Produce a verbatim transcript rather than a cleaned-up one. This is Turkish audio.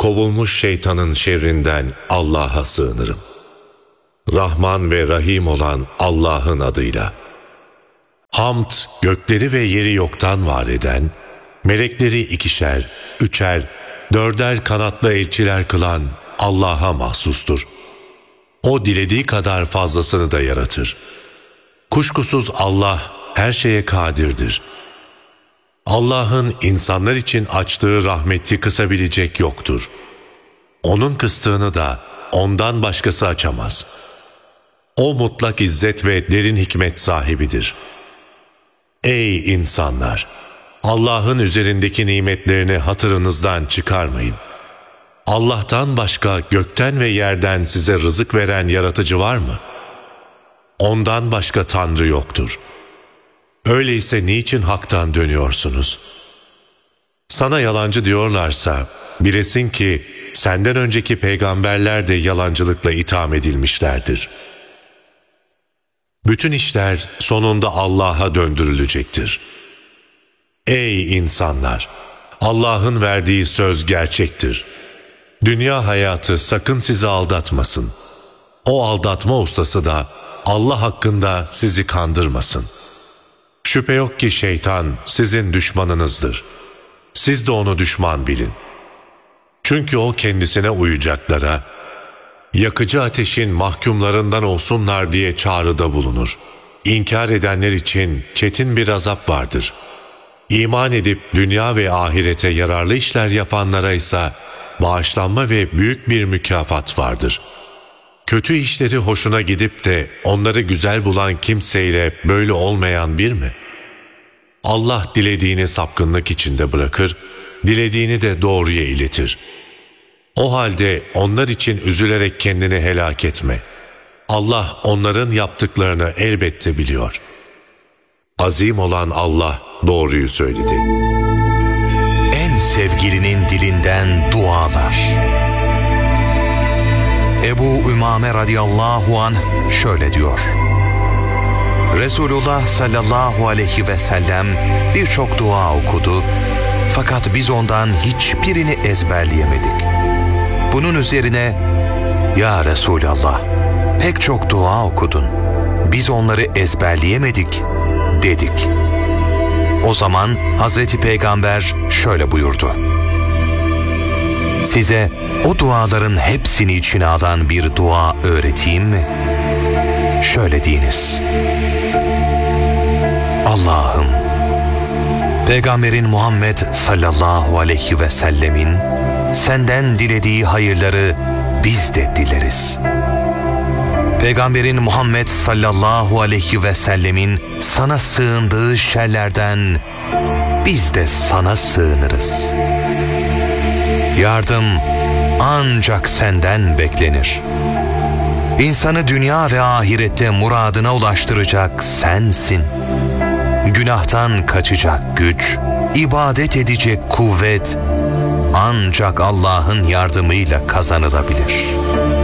kovulmuş şeytanın şerrinden Allah'a sığınırım. Rahman ve Rahim olan Allah'ın adıyla. Hamd, gökleri ve yeri yoktan var eden, melekleri ikişer, üçer, dörder kanatlı elçiler kılan Allah'a mahsustur. O dilediği kadar fazlasını da yaratır. Kuşkusuz Allah her şeye kadirdir. Allah'ın insanlar için açtığı rahmeti kısabilecek yoktur. Onun kıstığını da ondan başkası açamaz. O mutlak izzet ve derin hikmet sahibidir. Ey insanlar! Allah'ın üzerindeki nimetlerini hatırınızdan çıkarmayın. Allah'tan başka gökten ve yerden size rızık veren yaratıcı var mı? Ondan başka Tanrı yoktur. Öyleyse niçin haktan dönüyorsunuz? Sana yalancı diyorlarsa bilesin ki senden önceki peygamberler de yalancılıkla itham edilmişlerdir. Bütün işler sonunda Allah'a döndürülecektir. Ey insanlar! Allah'ın verdiği söz gerçektir. Dünya hayatı sakın sizi aldatmasın. O aldatma ustası da Allah hakkında sizi kandırmasın. Şüphe yok ki şeytan sizin düşmanınızdır. Siz de onu düşman bilin. Çünkü o kendisine uyacaklara, yakıcı ateşin mahkumlarından olsunlar diye çağrıda bulunur. İnkar edenler için çetin bir azap vardır. İman edip dünya ve ahirete yararlı işler yapanlara ise bağışlanma ve büyük bir mükafat vardır. Kötü işleri hoşuna gidip de onları güzel bulan kimseyle böyle olmayan bir mi? Allah dilediğini sapkınlık içinde bırakır, dilediğini de doğruya iletir. O halde onlar için üzülerek kendini helak etme. Allah onların yaptıklarını elbette biliyor. Azim olan Allah doğruyu söyledi. En sevgilinin dilinden dualar. Ebu Ümame radıyallahu anh şöyle diyor. Resulullah sallallahu aleyhi ve sellem birçok dua okudu, fakat biz ondan hiçbirini ezberleyemedik. Bunun üzerine, "Ya Resulallah, pek çok dua okudun, biz onları ezberleyemedik," dedik. O zaman Hazreti Peygamber şöyle buyurdu. "Size o duaların hepsini içine alan bir dua öğreteyim mi? Şöyle deyiniz: Allah'ım, Peygamberin Muhammed sallallahu aleyhi ve sellemin senden dilediği hayırları biz de dileriz. Peygamberin Muhammed sallallahu aleyhi ve sellemin sana sığındığı şerlerden biz de sana sığınırız. Yardım ancak senden beklenir. İnsanı dünya ve ahirette muradına ulaştıracak sensin. Günahtan kaçacak güç, ibadet edecek kuvvet ancak Allah'ın yardımıyla kazanılabilir."